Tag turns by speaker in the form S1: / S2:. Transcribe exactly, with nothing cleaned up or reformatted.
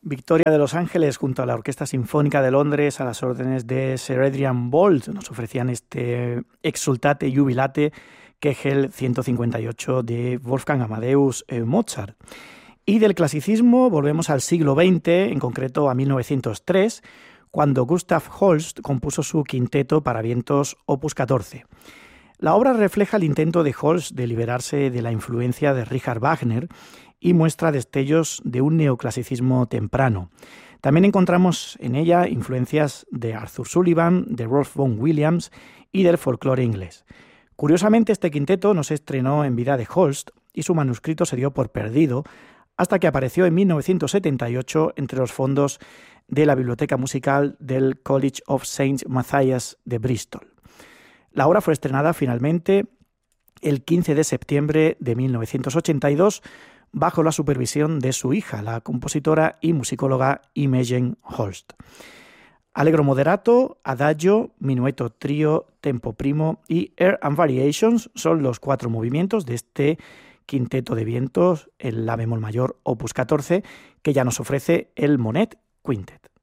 S1: Victoria de Los Ángeles junto a la Orquesta Sinfónica de Londres a las órdenes de Sir Adrian Boult nos ofrecían este Exultate Jubilate Kegel ciento cincuenta y ocho de Wolfgang Amadeus Mozart. Y del clasicismo volvemos al siglo veinte, en concreto a mil novecientos tres, cuando Gustav Holst compuso su quinteto para vientos opus catorce. La obra refleja el intento de Holst de liberarse de la influencia de Richard Wagner y muestra destellos de un neoclasicismo temprano. También encontramos en ella influencias de Arthur Sullivan, de Rolf Vaughan Williams y del folclore inglés. Curiosamente, este quinteto no se estrenó en vida de Holst y su manuscrito se dio por perdido hasta que apareció en mil novecientos setenta y ocho entre los fondos de la biblioteca musical del College of Saint Matthias de Bristol. La obra fue estrenada finalmente el quince de septiembre de mil novecientos ochenta y dos bajo la supervisión de su hija, la compositora y musicóloga Imogen Holst. Allegro moderato, adagio, minueto trío, tempo primo y air and variations son los cuatro movimientos de este quinteto de vientos en la bemol mayor opus catorce que ya nos ofrece el Monet Quintet.